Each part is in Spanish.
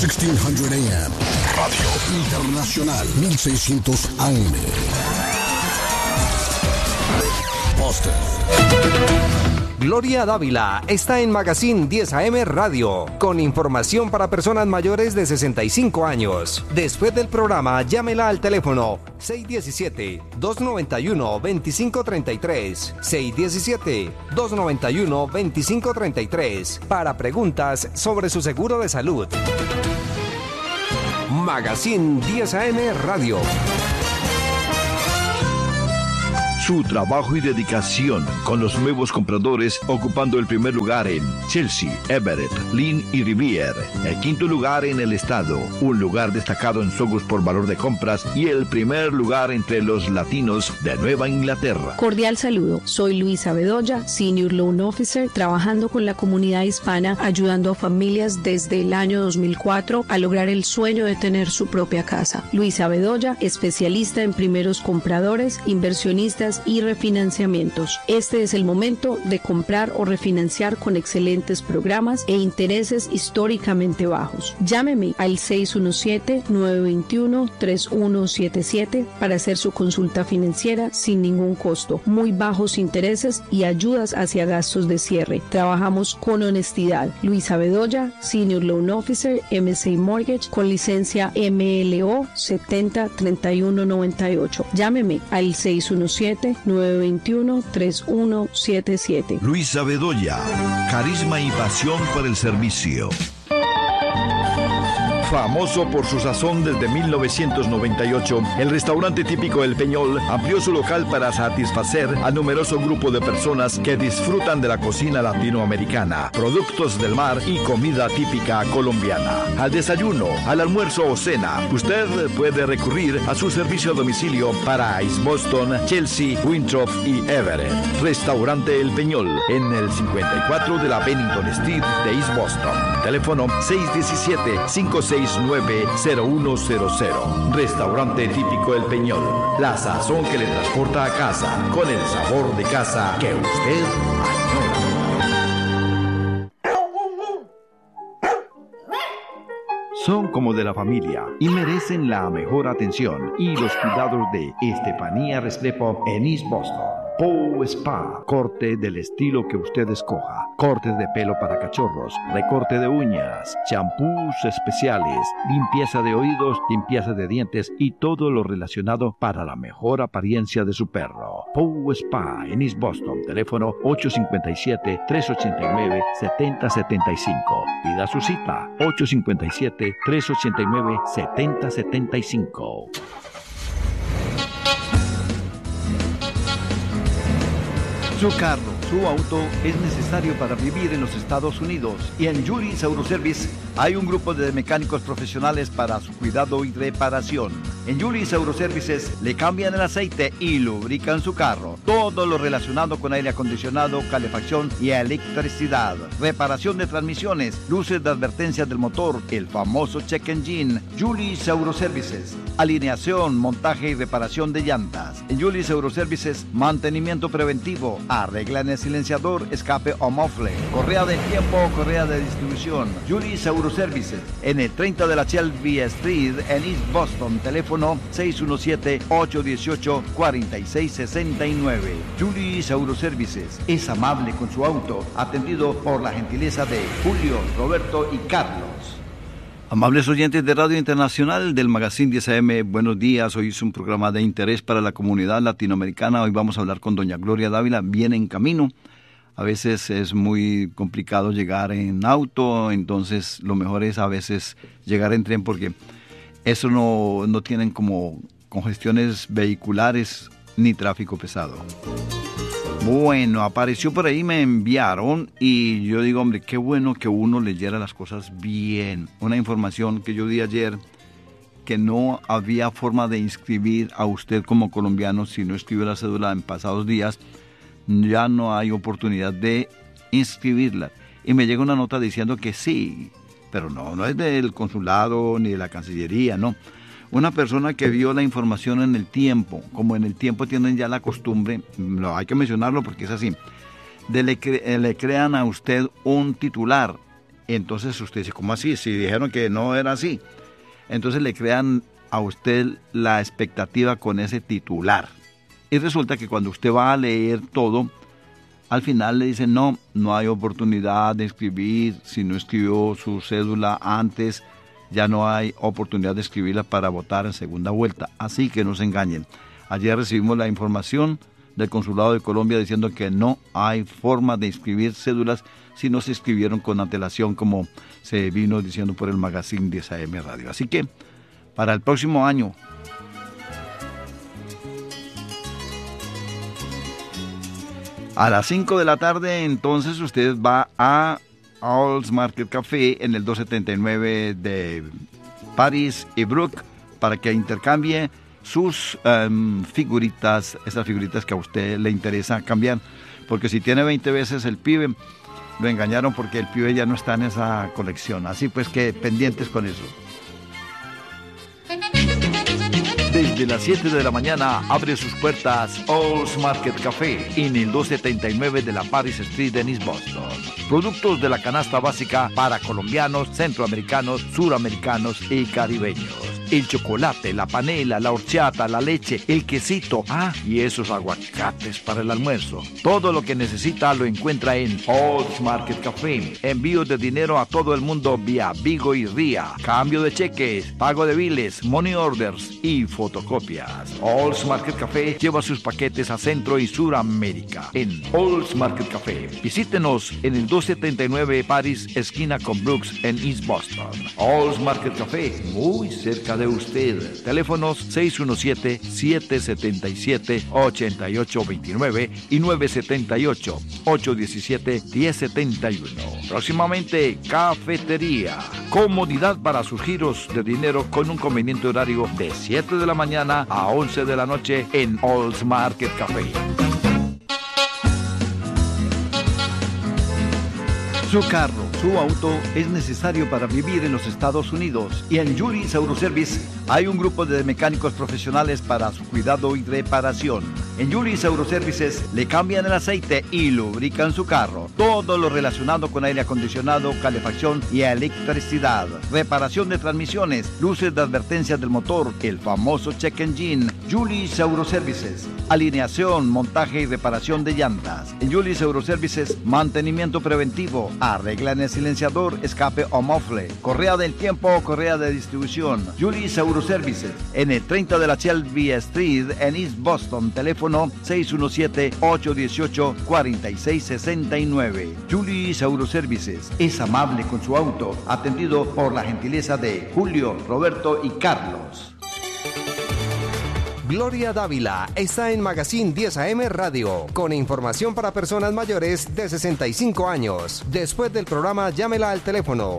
1600 AM. Radio Internacional 1600 AM. Boston. Gloria Dávila está en Magazine 10 AM Radio, con información para personas mayores de 65 años. Después del programa, llámela al teléfono 617-291-2533, 617-291-2533, para preguntas sobre su seguro de salud. Magazine 10 AM Radio. Su trabajo y dedicación con los nuevos compradores ocupando el primer lugar en Chelsea, Everett, Lynn y Rivier. El quinto lugar en el estado, un lugar destacado en Sogus por valor de compras y el primer lugar entre los latinos de Nueva Inglaterra. Cordial saludo, soy Luisa Bedoya, Senior Loan Officer, trabajando con la comunidad hispana, ayudando a familias desde el año 2004 a lograr el sueño de tener su propia casa. Luisa Bedoya, especialista en primeros compradores, inversionistas y refinanciamientos. Este es el momento de comprar o refinanciar con excelentes programas e intereses históricamente bajos. Llámeme al 617-921-3177 para hacer su consulta financiera sin ningún costo, muy bajos intereses y ayudas hacia gastos de cierre. Trabajamos con honestidad. Luisa Bedoya, Senior Loan Officer, MSA Mortgage, con licencia MLO 703198. Llámeme al 617-921-3177. Luisa Bedoya, carisma y pasión por el servicio. Famoso por su sazón desde 1998, el restaurante típico El Peñol amplió su local para satisfacer al numeroso grupo de personas que disfrutan de la cocina latinoamericana, productos del mar y comida típica colombiana. Al desayuno, al almuerzo o cena, usted puede recurrir a su servicio a domicilio para East Boston, Chelsea, Winthrop y Everett. Restaurante El Peñol, en el 54 de la Bennington Street de East Boston. Teléfono 617-569-0100. Restaurante típico El Peñol. La sazón que le transporta a casa con el sabor de casa que usted añora. Son como de la familia y merecen la mejor atención y los cuidados de Estefanía Restrepo en East Boston. Pow Spa, corte del estilo que usted escoja. Cortes de pelo para cachorros, recorte de uñas, champús especiales, limpieza de oídos, limpieza de dientes y todo lo relacionado para la mejor apariencia de su perro. Pow Spa en East Boston. Teléfono 857-389-7075. Pida su cita 857-389-7075. Su carro, su auto es necesario para vivir en los Estados Unidos y en Julis Autoservice hay un grupo de mecánicos profesionales para su cuidado y reparación. En Julis Autoservices le cambian el aceite y lubrican su carro. Todo lo relacionado con aire acondicionado, calefacción y electricidad. Reparación de transmisiones, luces de advertencia del motor, el famoso check engine. Julis Autoservices. Alineación, montaje y reparación de llantas. En Julis Autoservices, mantenimiento preventivo. Arreglan el silenciador, escape o mofle, correa de tiempo o correa de distribución. Julis Autoservices, en el 30 de la Shelby Street, en East Boston. Teléfono 617-818-4669. Julis Autoservices es amable con su auto, atendido por la gentileza de Julio, Roberto y Carlos. Amables oyentes de Radio Internacional del Magazine 10 AM, buenos días. Hoy es un programa de interés para la comunidad latinoamericana. Hoy vamos a hablar con doña Gloria Dávila, bien en camino. A veces es muy complicado llegar en auto, entonces lo mejor es a veces llegar en tren porque eso no tienen como congestiones vehiculares ni tráfico pesado. Bueno, apareció por ahí, me enviaron y yo digo, hombre, qué bueno que uno leyera las cosas bien. Una información que yo di ayer, que no había forma de inscribir a usted como colombiano si no escribió la cédula en pasados días, ya no hay oportunidad de inscribirla. Y me llega una nota diciendo que sí, pero no es del consulado ni de la Cancillería, no. Una persona que vio la información en el tiempo, como en el tiempo tienen ya la costumbre, hay que mencionarlo porque es así, le crean a usted un titular Entonces usted dice, ¿cómo así? Si dijeron que no era así. Entonces le crean a usted la expectativa con ese titular. Y resulta que cuando usted va a leer todo, al final le dicen, no hay oportunidad de escribir, si no escribió su cédula antes, ya no hay oportunidad de escribirla para votar en segunda vuelta. Así que no se engañen. Ayer recibimos la información del Consulado de Colombia diciendo que no hay forma de inscribir cédulas si no se inscribieron con antelación, como se vino diciendo por el magazine 10 AM Radio. Así que para el próximo año, a las 5 de la tarde, entonces usted va a All's Market Café en el 279 de Paris y Brook para que intercambie sus figuritas, esas figuritas que a usted le interesa cambiar. Porque si tiene 20 veces el pibe, lo engañaron porque el pibe ya no está en esa colección. Así pues que pendientes con eso. Desde las 7 de la mañana abre sus puertas All's Market Café en el 279 de la Paris Street en East Boston. Productos de la canasta básica para colombianos, centroamericanos, suramericanos y caribeños. El chocolate, la panela, la horchata, la leche, el quesito, y esos aguacates para el almuerzo. Todo lo que necesita lo encuentra en All's Market Café. Envío de dinero a todo el mundo vía Vigo y RIA. Cambio de cheques, pago de biles, money orders y fotocopias. All's Market Café lleva sus paquetes a Centro y Suramérica. En All's Market Café. Visítenos en el 279 Paris, esquina con Brooks en East Boston. All's Market Café, muy cerca de usted. Teléfonos 617-777-8829 y 978-817-1071. Próximamente, cafetería. Comodidad para sus giros de dinero con un conveniente horario de 7 de la mañana a 11 de la noche en All's Market Café. Su carro, su auto es necesario para vivir en los Estados Unidos y en Julis Autoservice hay un grupo de mecánicos profesionales para su cuidado y reparación. En Julis Autoservices le cambian el aceite y lubrican su carro. Todo lo relacionado con aire acondicionado, calefacción y electricidad. Reparación de transmisiones, luces de advertencia del motor, el famoso check engine. Julis Autoservices. Alineación, montaje y reparación de llantas. En Julis Autoservices, mantenimiento preventivo. Arreglan el silenciador, escape o mofle, correa del tiempo o correa de distribución. Julis Autoservices, en el 30 de la Shelby Street, en East Boston. Teléfono 617-818-4669. Julis Autoservices es amable con su auto, atendido por la gentileza de Julio, Roberto y Carlos. Gloria Dávila está en Magazine 10 AM Radio, con información para personas mayores de 65 años. Después del programa, llámela al teléfono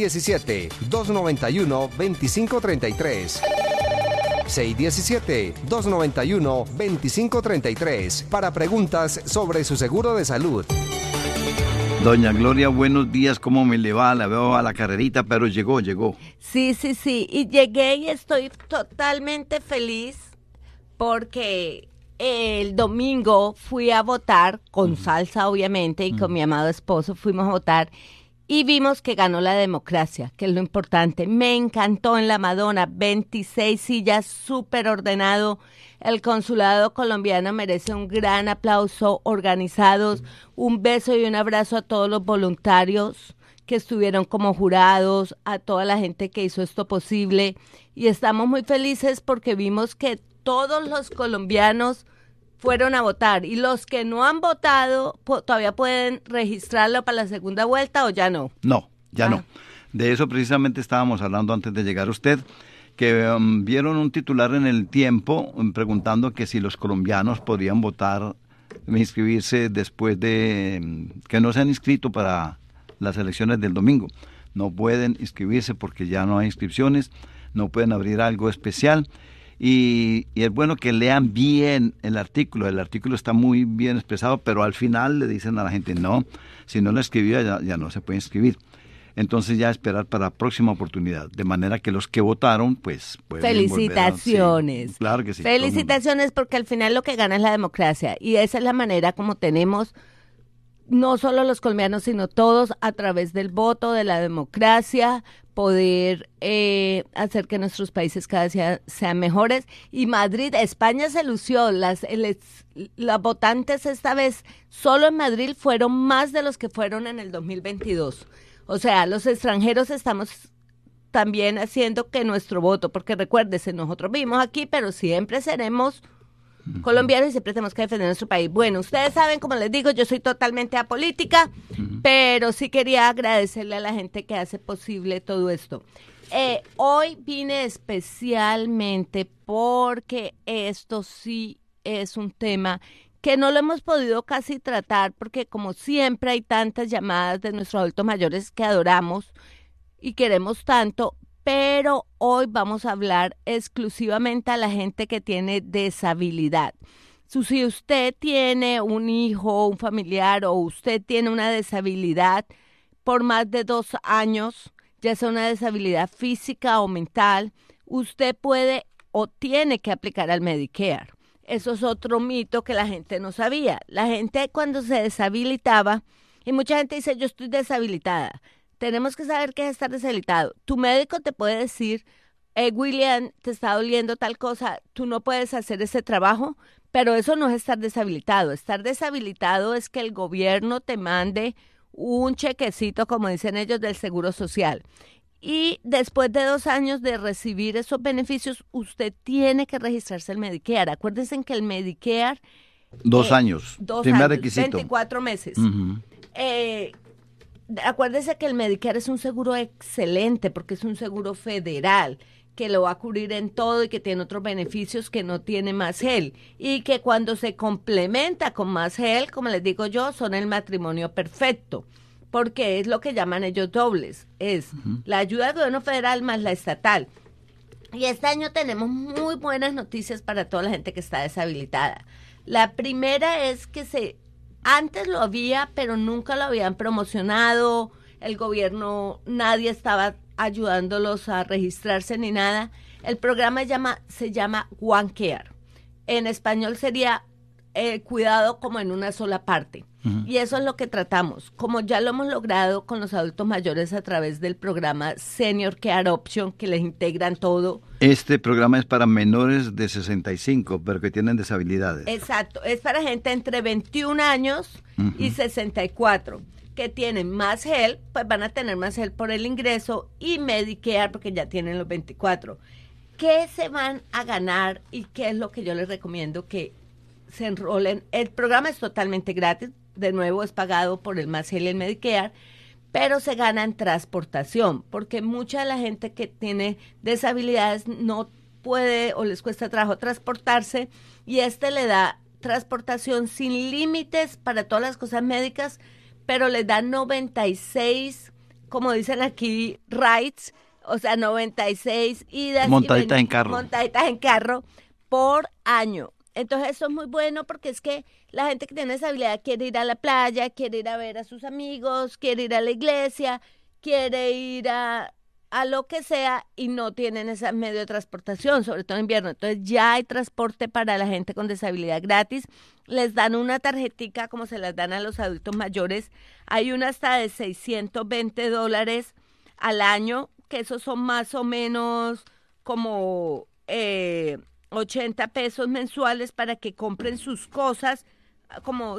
617-291-2533. 617-291-2533 para preguntas sobre su seguro de salud. Doña Gloria, buenos días, ¿cómo me le va? La veo a la carrerita, pero llegó. Sí, y llegué y estoy totalmente feliz porque el domingo fui a votar, con salsa obviamente, y con mi amado esposo fuimos a votar, y vimos que ganó la democracia, que es lo importante. Me encantó en la Madonna, 26 sillas, súper ordenado. El consulado colombiano merece un gran aplauso, organizados. Un beso y un abrazo a todos los voluntarios que estuvieron como jurados, a toda la gente que hizo esto posible. Y estamos muy felices porque vimos que todos los colombianos fueron a votar, y los que no han votado todavía pueden registrarlo para la segunda vuelta, ¿o ya no? No, ya no. De eso precisamente estábamos hablando antes de llegar usted, que vieron un titular en El Tiempo preguntando que si los colombianos podrían votar, inscribirse después de que no se han inscrito para las elecciones del domingo. No pueden inscribirse porque ya no hay inscripciones, no pueden abrir algo especial. Y es bueno que lean bien el artículo está muy bien expresado, pero al final le dicen a la gente, no, si no lo escribió ya no se puede inscribir. Entonces ya esperar para la próxima oportunidad, de manera que los que votaron, pues pueden felicitaciones. Sí, claro que sí. Felicitaciones, porque al final lo que gana es la democracia, y esa es la manera como tenemos no solo los colombianos, sino todos a través del voto, de la democracia, poder hacer que nuestros países cada día sean mejores. Y Madrid, España se lució, las votantes esta vez solo en Madrid fueron más de los que fueron en el 2022. O sea, los extranjeros estamos también haciendo que nuestro voto, porque recuérdese, nosotros vivimos aquí, pero siempre seremos colombianos y siempre tenemos que defender nuestro país. Bueno, ustedes saben, como les digo, yo soy totalmente apolítica, pero sí quería agradecerle a la gente que hace posible todo esto. Hoy vine especialmente porque esto sí es un tema que no lo hemos podido casi tratar, porque como siempre hay tantas llamadas de nuestros adultos mayores que adoramos y queremos tanto, pero hoy vamos a hablar exclusivamente a la gente que tiene deshabilidad. Si usted tiene un hijo, un familiar o usted tiene una deshabilidad por más de 2 años, ya sea una deshabilidad física o mental, usted puede o tiene que aplicar al Medicare. Eso es otro mito que la gente no sabía. La gente cuando se deshabilitaba, y mucha gente dice, yo estoy deshabilitada. Tenemos que saber qué es estar deshabilitado. Tu médico te puede decir, William, te está doliendo tal cosa, tú no puedes hacer ese trabajo, pero eso no es estar deshabilitado. Estar deshabilitado es que el gobierno te mande un chequecito, como dicen ellos, del Seguro Social. Y después de 2 años de recibir esos beneficios, usted tiene que registrarse el Medicare. Acuérdense que el Medicare... 2 años, primer requisito. 24 meses. Acuérdese que el Medicare es un seguro excelente porque es un seguro federal que lo va a cubrir en todo y que tiene otros beneficios que no tiene MassHealth y que cuando se complementa con MassHealth, como les digo yo, son el matrimonio perfecto porque es lo que llaman ellos dobles, es la ayuda del gobierno federal más la estatal. Y este año tenemos muy buenas noticias para toda la gente que está deshabilitada. La primera es que antes lo había, pero nunca lo habían promocionado, el gobierno, nadie estaba ayudándolos a registrarse ni nada. El programa se llama One Care. En español sería cuidado como en una sola parte. Y eso es lo que tratamos. Como ya lo hemos logrado con los adultos mayores a través del programa Senior Care Option, que les integran todo. Este programa es para menores de 65, pero que tienen deshabilidades. Exacto, es para gente entre 21 años y 64, que tienen MassHealth, pues van a tener MassHealth por el ingreso y Medicare porque ya tienen los 24. ¿Qué se van a ganar y qué es lo que yo les recomiendo que se enrolen? El programa es totalmente gratis, de nuevo es pagado por el MassHealth y el Medicare, pero se gana en transportación, porque mucha de la gente que tiene deshabilidades no puede o les cuesta trabajo transportarse y le da transportación sin límites para todas las cosas médicas, pero les da 96, como dicen aquí, rides, o sea, 96 idas montaditas en carro por año. Entonces eso es muy bueno porque es que la gente que tiene esa habilidad quiere ir a la playa, quiere ir a ver a sus amigos, quiere ir a la iglesia, quiere ir a lo que sea y no tienen ese medio de transportación, sobre todo en invierno. Entonces ya hay transporte para la gente con deshabilidad gratis. Les dan una tarjetica como se las dan a los adultos mayores. Hay una hasta de $620 al año, que esos son más o menos como 80 pesos mensuales para que compren sus cosas, como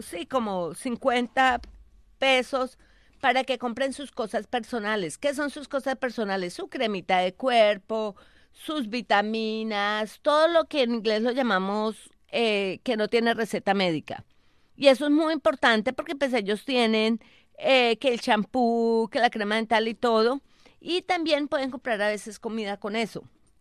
50 pesos para que compren sus cosas personales. ¿Qué son sus cosas personales? Su cremita de cuerpo, sus vitaminas, todo lo que en inglés lo llamamos que no tiene receta médica. Y eso es muy importante porque pues ellos tienen que el champú, que la crema dental y todo. Y también pueden comprar a veces comida con eso.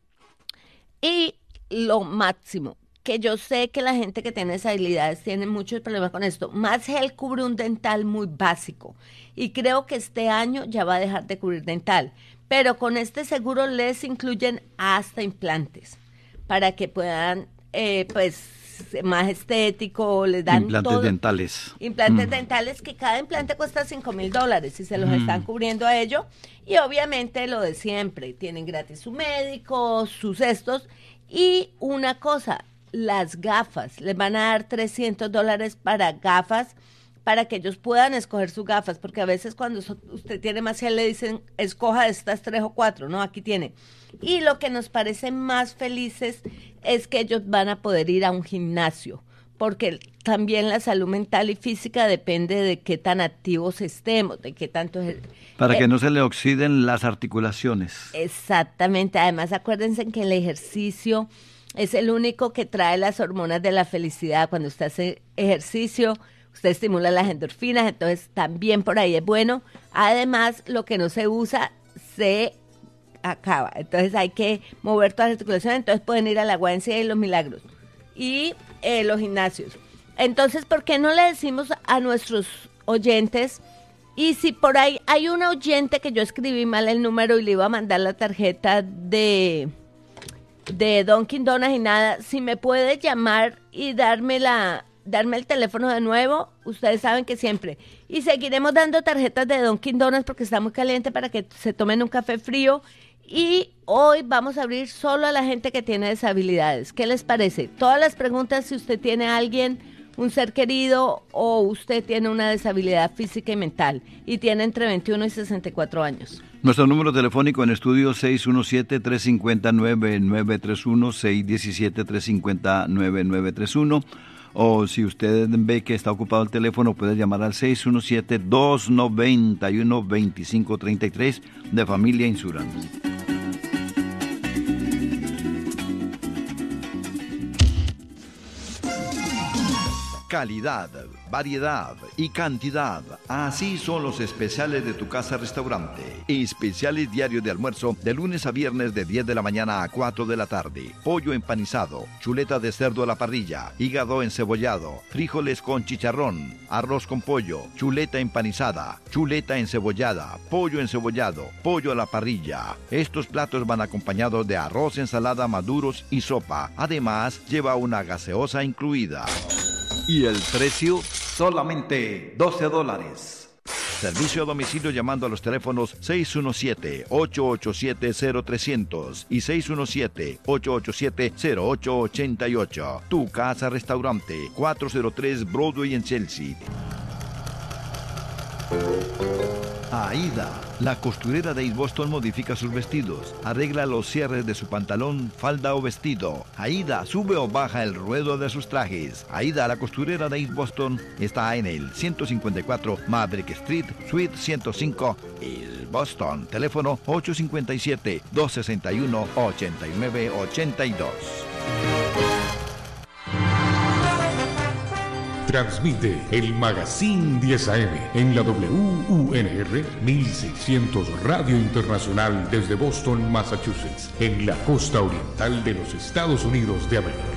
Y lo máximo, que yo sé que la gente que tiene deshabilidades tiene muchos problemas con esto. MassHealth cubre un dental muy básico y creo que este año ya va a dejar de cubrir dental, pero con este seguro les incluyen hasta implantes para que puedan, más estético, les dan implantes todo. Implantes dentales que cada implante cuesta $5,000 y se los están cubriendo a ello. Y obviamente lo de siempre, tienen gratis su médico, sus estos. Y una cosa, las gafas, les van a dar $300 para gafas para que ellos puedan escoger sus gafas, porque a veces cuando usted tiene más le dicen, escoja de estas 3 o 4, no, aquí tiene. Y lo que nos parece más felices es que ellos van a poder ir a un gimnasio, porque también la salud mental y física depende de qué tan activos estemos, de qué tanto... Para que no se le oxiden las articulaciones. Exactamente, además acuérdense que el ejercicio es el único que trae las hormonas de la felicidad. Cuando usted hace ejercicio, usted estimula las endorfinas, entonces también por ahí es bueno. Además, lo que no se usa se acaba, entonces hay que mover todas las articulaciones, entonces pueden ir a la YMCA y los Milagros y los gimnasios. Entonces, ¿por qué no le decimos a nuestros oyentes? Y si por ahí hay un oyente que yo escribí mal el número y le iba a mandar la tarjeta de Dunkin' Donuts y nada, si me puede llamar y darme el teléfono de nuevo, ustedes saben que siempre. Y seguiremos dando tarjetas de Dunkin' Donuts porque está muy caliente para que se tomen un café frío. Y hoy vamos a abrir solo a la gente que tiene deshabilidades. ¿Qué les parece? Todas las preguntas, si usted tiene a alguien, un ser querido, o usted tiene una deshabilidad física y mental y tiene entre 21 y 64 años. Nuestro número telefónico en estudio 617-350-9931, 617-350-9931. O si usted ve que está ocupado el teléfono, puede llamar al 617-291-2533 de Familia Insurance. Calidad, variedad y cantidad. Así son los especiales de tu casa restaurante. Especiales diarios de almuerzo de lunes a viernes de 10 de la mañana a 4 de la tarde. Pollo empanizado, chuleta de cerdo a la parrilla, hígado encebollado, frijoles con chicharrón, arroz con pollo, chuleta empanizada, chuleta encebollada, pollo encebollado, pollo a la parrilla. Estos platos van acompañados de arroz, ensalada, maduros y sopa. Además, lleva una gaseosa incluida. Y el precio, solamente $12. Servicio a domicilio llamando a los teléfonos 617-887-0300 y 617-887-0888. Tu casa restaurante, 403 Broadway en Chelsea. Aida, la costurera de East Boston, modifica sus vestidos, arregla los cierres de su pantalón, falda o vestido. Aida sube o baja el ruedo de sus trajes. Aida, la costurera de East Boston, está en el 154 Maverick Street, Suite 105, East Boston. Teléfono 857-261-8982. Transmite el Magazine 10 AM en la WUNR 1600 Radio Internacional desde Boston, Massachusetts, en la costa oriental de los Estados Unidos de América.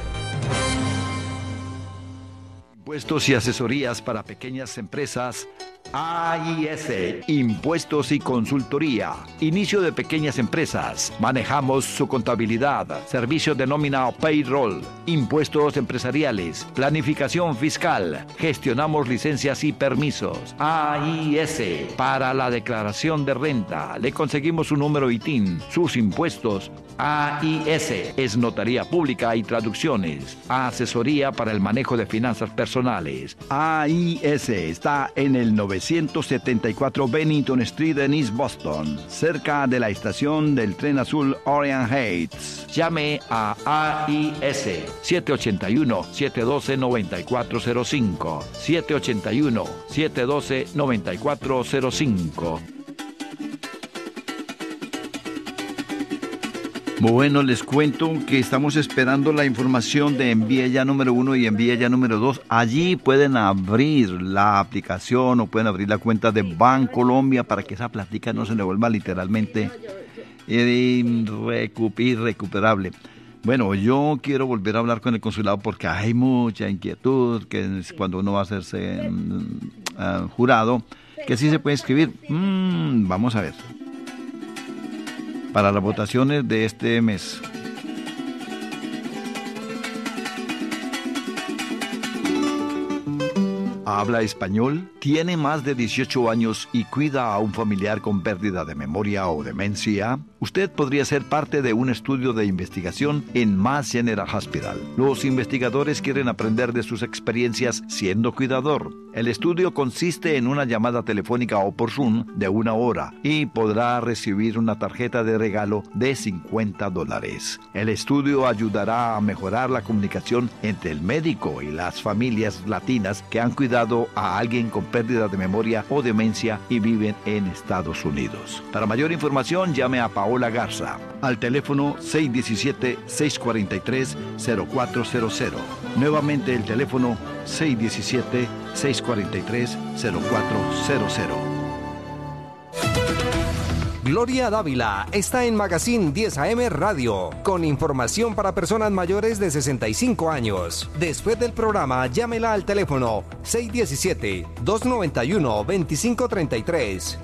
Impuestos y asesorías para pequeñas empresas. AIS, Impuestos y Consultoría. Inicio de pequeñas empresas. Manejamos su contabilidad, servicios de nómina o payroll, impuestos empresariales, planificación fiscal. Gestionamos licencias y permisos. AIS, para la declaración de renta. Le conseguimos un número ITIN, sus impuestos. AIS es notaría pública y traducciones. Asesoría para el manejo de finanzas personales. AIS está en el 974 Bennington Street en East Boston, cerca de la estación del tren azul Orient Heights. Llame a AIS 781-712-9405. 781-712-9405. Bueno, les cuento que estamos esperando la información de Envía Ya número 1 y Envía Ya número 2. Allí pueden abrir la aplicación o pueden abrir la cuenta de Bancolombia para que esa plática no se le vuelva literalmente irrecuperable. Bueno, yo quiero volver a hablar con el consulado porque hay mucha inquietud, que es cuando uno va a hacerse jurado, que sí se puede escribir. Vamos a ver. Para las votaciones de este mes. ¿Habla español? ¿Tiene más de 18 años y cuida a un familiar con pérdida de memoria o demencia? Usted podría ser parte de un estudio de investigación en Mass General Hospital. Los investigadores quieren aprender de sus experiencias siendo cuidador. El estudio consiste en una llamada telefónica o por Zoom de 1 hora y podrá recibir una tarjeta de regalo de $50. El estudio ayudará a mejorar la comunicación entre el médico y las familias latinas que han cuidado a alguien con pérdida de memoria o demencia y viven en Estados Unidos. Para mayor información, llame a Paola Garza al teléfono 617-643-0400. Nuevamente el teléfono 617-643-0400. Gloria Dávila está en Magazine 10 AM Radio, con información para personas mayores de 65 años. Después del programa, llámela al teléfono 617-291-2533,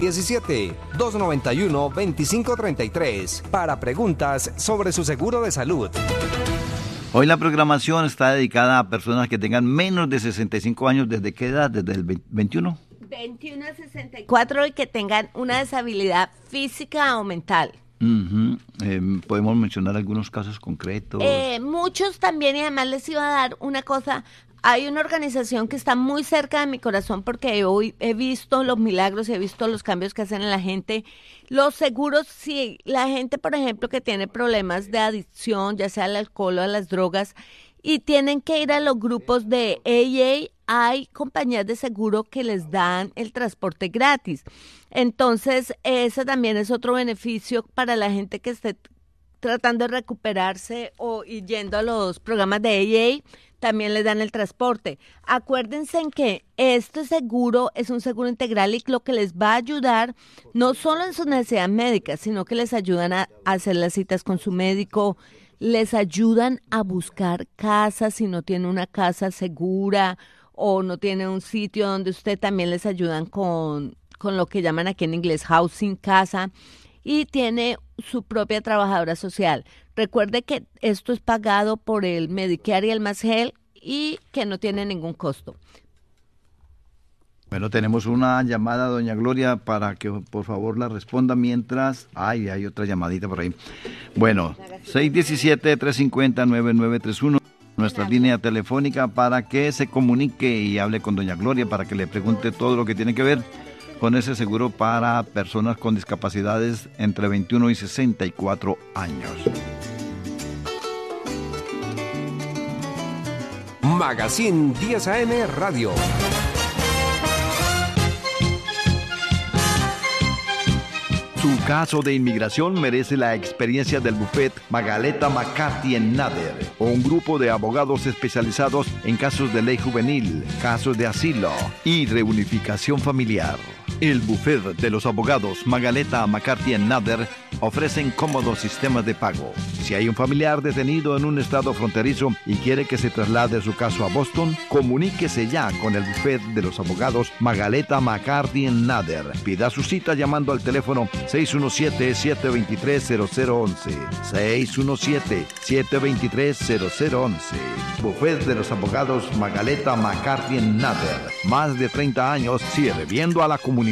617-291-2533, para preguntas sobre su seguro de salud. Hoy la programación está dedicada a personas que tengan menos de 65 años. ¿Desde qué edad? ¿Desde el 21? 21 a 64 y que tengan una deshabilidad física o mental. ¿Podemos mencionar algunos casos concretos? Muchos también, y además les iba a dar una cosa. Hay una organización que está muy cerca de mi corazón porque hoy he visto los milagros y he visto los cambios que hacen en la gente. Los seguros, si la gente, por ejemplo, que tiene problemas de adicción, ya sea al alcohol o a las drogas, y tienen que ir a los grupos de AA, hay compañías de seguro que les dan el transporte gratis. Entonces, ese también es otro beneficio para la gente que esté tratando de recuperarse o yendo a los programas de AA, también les dan el transporte. Acuérdense en que este seguro es un seguro integral y lo que les va a ayudar no solo en sus necesidades médicas, sino que les ayudan a hacer las citas con su médico, les ayudan a buscar casas si no tiene una casa segura o no tiene un sitio donde usted, también les ayudan con lo que llaman aquí en inglés housing, casa, y tiene su propia trabajadora social. Recuerde que esto es pagado por el Medicare y el Mass.Health y que no tiene ningún costo. Bueno, tenemos una llamada, doña Gloria, para que por favor la responda mientras... Ay, hay otra llamadita por ahí. Bueno, 617-350-9931, nuestra línea telefónica para que se comunique y hable con doña Gloria, para que le pregunte todo lo que tiene que ver con ese seguro para personas con discapacidades entre 21 y 64 años. Magazine 10 AM Radio. Su caso de inmigración merece la experiencia del bufet Magaleta McCarthy Nader, un grupo de abogados especializados en casos de ley juvenil, casos de asilo y reunificación familiar. El bufet de los abogados Magaleta McCarthy Nader ofrecen cómodos sistemas de pago. Si hay un familiar detenido en un estado fronterizo y quiere que se traslade su caso a Boston, comuníquese ya con el bufet de los abogados Magaleta McCarthy Nader. Pida su cita llamando al teléfono 617-723-0011. 617-723-0011. Bufet de los abogados Magaleta McCarthy Nader. Más de 30 años sirviendo a la comunidad.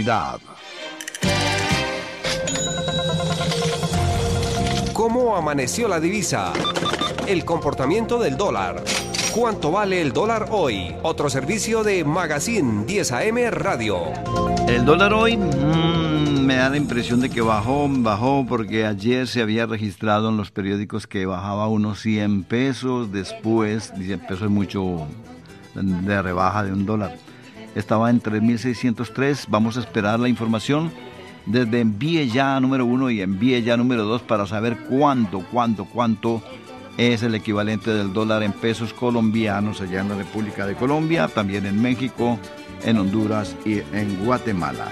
¿Cómo amaneció la divisa? El comportamiento del dólar. ¿Cuánto vale el dólar hoy? Otro servicio de Magazine 10 AM Radio. El dólar hoy me da la impresión de que bajó porque ayer se había registrado en los periódicos que bajaba unos 100 pesos, después 100 pesos es mucho de rebaja de $1. Estaba en 3.603, vamos a esperar la información desde Envíe Ya número 1 y Envíe Ya número 2 para saber cuánto es el equivalente del dólar en pesos colombianos allá en la República de Colombia, también en México, en Honduras y en Guatemala.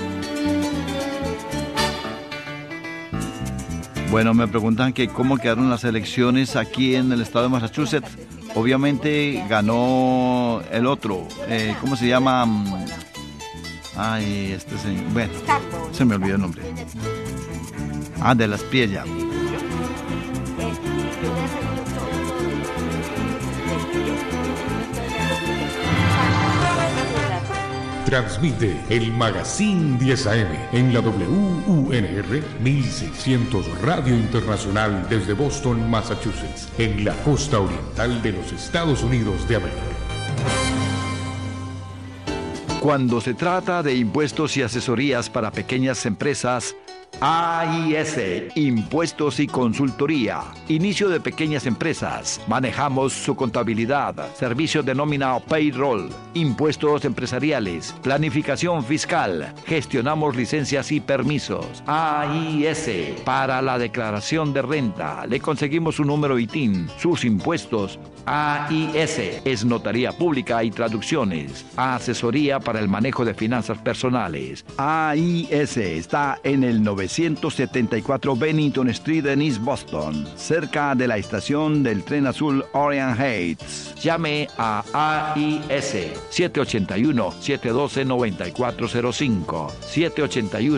Bueno, me preguntan que cómo quedaron las elecciones aquí en el estado de Massachusetts. Obviamente ganó el otro, ¿cómo se llama? Ay, este señor, bueno, se me olvidó el nombre. De las Piellas. transmite el Magazine 10 AM en la WUNR 1600 Radio Internacional desde Boston, Massachusetts, en la costa oriental de los Estados Unidos de América. Cuando se trata de impuestos y asesorías para pequeñas empresas, AIS, Impuestos y Consultoría. Inicio de pequeñas empresas. Manejamos su contabilidad, servicios de nómina o payroll, impuestos empresariales, planificación fiscal. Gestionamos licencias y permisos. AIS, para la declaración de renta. Le conseguimos su número ITIN, sus impuestos. AIS es notaría pública y traducciones. Asesoría para el manejo de finanzas personales. AIS está en el 974 Bennington Street en East Boston, cerca de la estación del tren azul Orient Heights. Llame a AIS 781-712-9405. 781